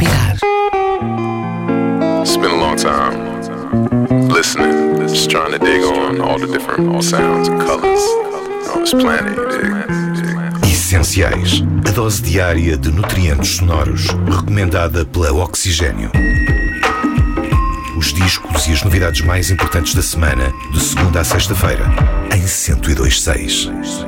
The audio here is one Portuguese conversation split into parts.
inspirar. It's been a long time listening, just trying to dig on all the different sounds and colors on this planet, you dig? Essenciais. A dose diária de nutrientes sonoros recomendada pela Oxigênio. Os discos e as novidades mais importantes da semana, de segunda à sexta-feira, em 102.6.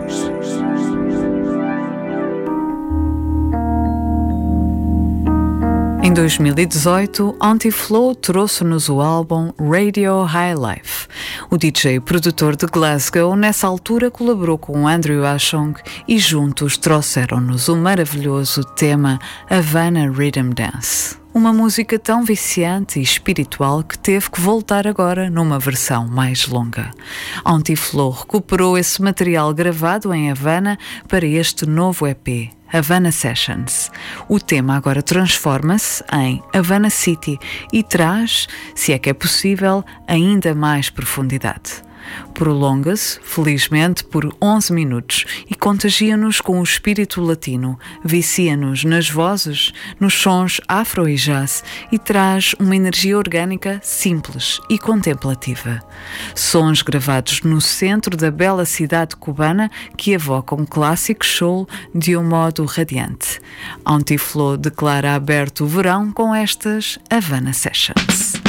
Em 2018, Anti-Flow trouxe-nos o álbum Radio High Life. O DJ e produtor de Glasgow, nessa altura, colaborou com Andrew Ashong e juntos trouxeram-nos o maravilhoso tema Havana Rhythm Dance. Uma música tão viciante e espiritual que teve que voltar agora numa versão mais longa. Anti-Flow recuperou esse material gravado em Havana para este novo EP, Havana Sessions. O tema agora transforma-se em Havana City e traz, se é que é possível, ainda mais profundidade. Prolonga-se, felizmente, por 11 minutos e contagia-nos com o espírito latino, vicia-nos nas vozes, nos sons afro e jazz e traz uma energia orgânica simples e contemplativa. Sons gravados no centro da bela cidade cubana que evocam clássico soul de um modo radiante. Anti-Flow declara aberto o verão com estas Havana Sessions.